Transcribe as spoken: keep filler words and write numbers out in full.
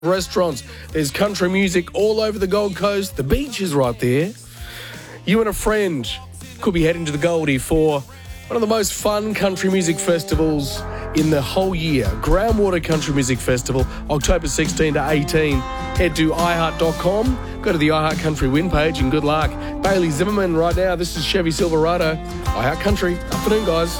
restaurants. There's country music all over the Gold Coast. The beach is right there. You and a friend could be heading to the Goldie for one of the most fun country music festivals in the whole year. Groundwater Country Music Festival, October sixteenth to eighteenth. Head to i heart dot com, go to the iHeart Country win page, and good luck. Bailey Zimmerman right now. This is Chevy Silverado. iHeart Country. Afternoon, guys.